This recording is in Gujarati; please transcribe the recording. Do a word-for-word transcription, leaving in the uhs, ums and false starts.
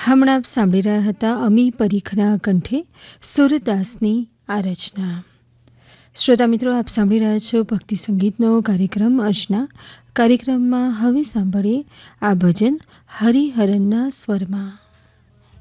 હમણાં આપ સાંભળી રહ્યા હતા અમી પરીખના કંઠે સુરદાસની આ રચના. શ્રોતા મિત્રો, આપ સાંભળી રહ્યા છો ભક્તિ સંગીતનો કાર્યક્રમ અર્ચના. કાર્યક્રમમાં હવે સાંભળીએ આ ભજન હરિહરનના સ્વરમાં.